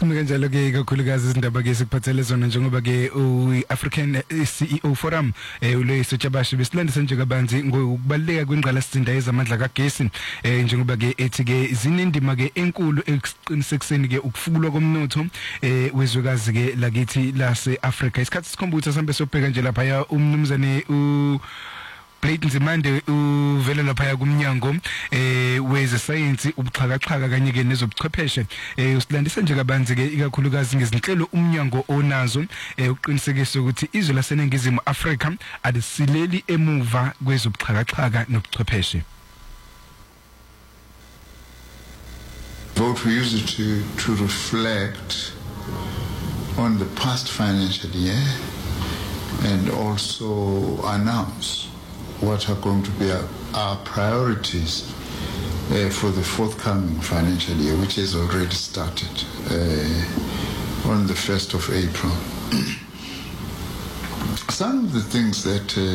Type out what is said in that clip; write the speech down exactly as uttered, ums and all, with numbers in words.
Sikume kanjalo ke kakhulukazi izindaba ke sikuphathele zona njengoba ke u-African C E O Forum eh uLoyiso Tshabashi besilandisa nje kabanzi ngokubaleka kwengqala sizinda ezamandla kagesi eh njengoba ke ethi ke zinendima ke enkulu ekuqinisekiseni ke ukufukulwa komnotho eh wezwekazi ke lakithi lase Africa. Isikhathi sikhombutha sambe sobheka nje lapha ya umnumzane u Blade Nzimande uvela lapha kumnyango eh weze science ubuxhakaxhaka kanye ke nezobuchwepheshe eh usilandisa nje kabanzi ke ikakhulukazi ngezinhlelo umnyango onazo eh uqinisekisa ukuthi izwe laseNingizimu Afrika alisileli emuva kwezobuxhakaxhaka nobuchwepheshe. Vote we use it to to reflect on the past financial year and also announce what are going to be our, our priorities uh, for the forthcoming financial year, which has already started uh, on the first of April. Some of the things that uh,